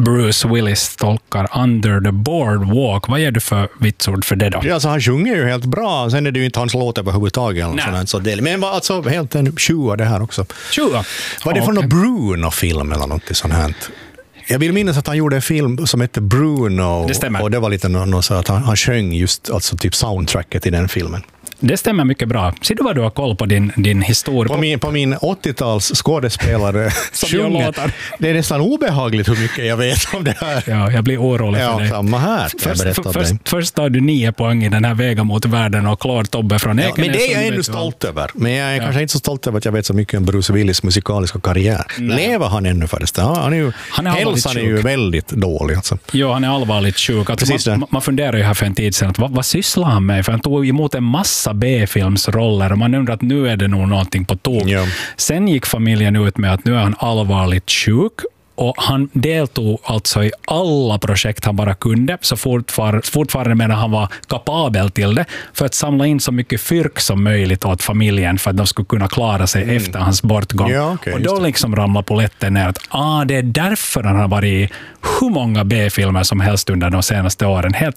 Bruce Willis tolkar Under the Boardwalk. Vad ger du för vitsord för det då? Ja, alltså han sjunger ju helt bra. Sen är det ju inte hans låt överhuvudtaget. Men alltså helt en 20 det här också. 20? Var det från någon Bruno-film eller något sånt här? Jag vill minnas att han gjorde en film som hette Bruno. Det stämmer. Och det var lite något så att han sjöng just alltså typ soundtracket i den filmen. Det stämmer mycket bra. Ser du vad du har koll på din historia? På min 80-tals skådespelare sjunger. Det är nästan obehagligt hur mycket jag vet om det här. Ja, jag blir orolig för dig. Ja, samma här. Först tar du 9 poäng i den här vägen mot världen och Klar Tobbe från Ekenäs. Men det är jag ändå stolt över. Men jag är kanske inte så stolt över att jag vet så mycket om Bruce Willis musikaliska karriär. Lever han ännu förresten? Hälsan är ju väldigt dålig. Alltså. Ja, han är allvarligt sjuk. Man funderar ju här för en tid sedan, vad sysslar han med? För han tog emot en massa B-filmsroller och man undrar att nu är det nog någonting på tåg. Ja. Sen gick familjen ut med att nu är han allvarligt sjuk och han deltog alltså i alla projekt han bara kunde, så fortfarande medan han var kapabel till det, för att samla in så mycket fyrk som möjligt åt familjen för att de skulle kunna klara sig efter hans bortgång. Ja, okay, och då liksom ramlar polletten ner att det är därför han har varit i hur många B-filmer som helst under de senaste åren. Helt